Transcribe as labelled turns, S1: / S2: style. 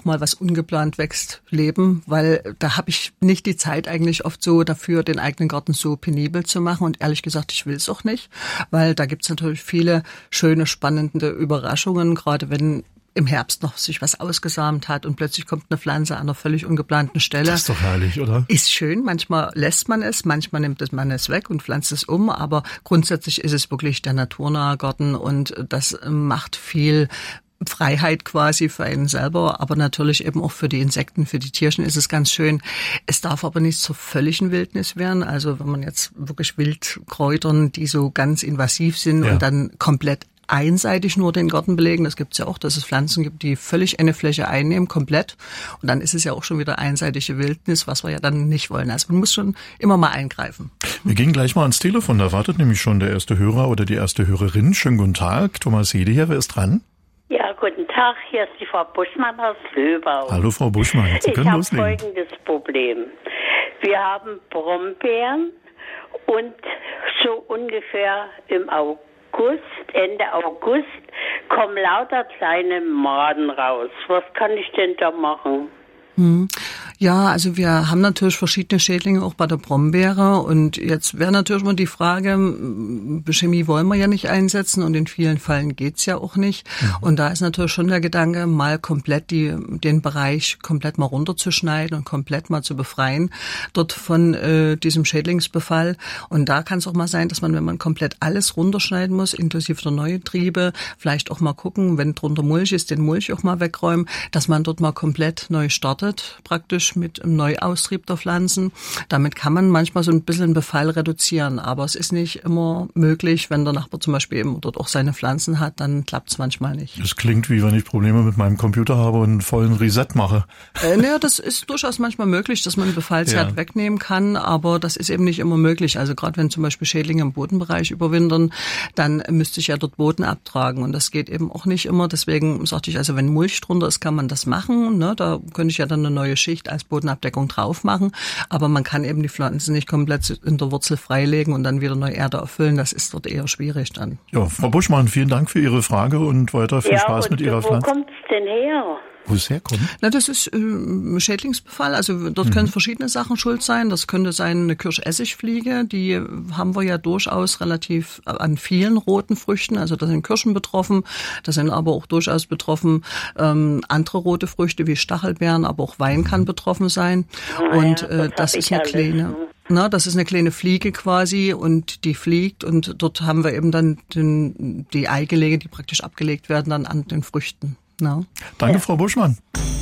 S1: auch mal was ungeplant wächst, leben, weil da habe ich nicht die Zeit eigentlich oft so dafür, den eigenen Garten so penibel zu machen. Und ehrlich gesagt, ich will es auch nicht, weil da gibt's natürlich viele schöne, spannende Überraschungen, gerade wenn im Herbst noch sich was ausgesamt hat und plötzlich kommt eine Pflanze an einer völlig ungeplanten Stelle.
S2: Das ist doch herrlich, oder?
S1: Ist schön. Manchmal lässt man es, manchmal nimmt man es weg und pflanzt es um. Aber grundsätzlich ist es wirklich der naturnahe Garten und das macht viel Freiheit quasi für einen selber, aber natürlich eben auch für die Insekten, für die Tierchen ist es ganz schön. Es darf aber nicht zur völligen Wildnis werden. Also wenn man jetzt wirklich Wildkräutern, die so ganz invasiv sind und dann komplett einseitig nur den Garten belegen. Das gibt's ja auch, dass es Pflanzen gibt, die völlig eine Fläche einnehmen, komplett. Und dann ist es ja auch schon wieder einseitige Wildnis, was wir ja dann nicht wollen. Also man muss schon immer mal eingreifen.
S2: Wir gehen gleich mal ans Telefon. Da wartet nämlich schon der erste Hörer oder die erste Hörerin. Schönen guten Tag. Thomas Hede hier. Wer ist dran?
S3: Ja, guten Tag. Hier ist die Frau Buschmann aus Löbau.
S2: Hallo, Frau Buschmann. Sie können loslegen.
S3: Ich habe folgendes Problem. Wir haben Brombeeren und so ungefähr im Ende August kommen lauter kleine Maden raus. Was kann ich denn da machen?
S1: Ja, also wir haben natürlich verschiedene Schädlinge auch bei der Brombeere und jetzt wäre natürlich mal die Frage, Chemie wollen wir ja nicht einsetzen und in vielen Fällen geht's ja auch nicht. Und da ist natürlich schon der Gedanke, mal komplett den Bereich komplett mal runterzuschneiden und komplett mal zu befreien dort von diesem Schädlingsbefall. Und da kann es auch mal sein, dass man, wenn man komplett alles runterschneiden muss, inklusive der neuen Triebe, vielleicht auch mal gucken, wenn drunter Mulch ist, den Mulch auch mal wegräumen, dass man dort mal komplett neu startet, praktisch mit einem Neuaustrieb der Pflanzen. Damit kann man manchmal so ein bisschen Befall reduzieren, aber es ist nicht immer möglich, wenn der Nachbar zum Beispiel eben dort auch seine Pflanzen hat, dann klappt es manchmal nicht.
S2: Das klingt, wie wenn ich Probleme mit meinem Computer habe und einen vollen Reset mache.
S1: Naja, das ist durchaus manchmal möglich, dass man einen Befallsherd wegnehmen kann, aber das ist eben nicht immer möglich. Also gerade wenn zum Beispiel Schädlinge im Bodenbereich überwintern, dann müsste ich ja dort Boden abtragen und das geht eben auch nicht immer. Deswegen sagte ich, also wenn Mulch drunter ist, kann man das machen. Ne? Da könnte ich ja dann eine neue Schicht als Bodenabdeckung drauf machen, aber man kann eben die Pflanzen nicht komplett in der Wurzel freilegen und dann wieder neue Erde erfüllen. Das ist dort eher schwierig dann.
S2: Ja, Frau Buschmann, vielen Dank für Ihre Frage und weiter viel Spaß mit Ihrer Pflanze.
S3: Wo kommt's denn her?
S2: Wo es herkommt?
S1: Na, das ist Schädlingsbefall. Also dort können verschiedene Sachen schuld sein. Das könnte sein eine Kirschessigfliege. Die haben wir ja durchaus relativ an vielen roten Früchten. Also da sind Kirschen betroffen. Da sind aber auch durchaus betroffen andere rote Früchte wie Stachelbeeren, aber auch Wein kann betroffen sein. Und das ist eine kleine... das ist eine kleine Fliege quasi und die fliegt und dort haben wir eben dann die Eigelege, die praktisch abgelegt werden dann an den Früchten. No.
S2: Danke, Frau Buschmann.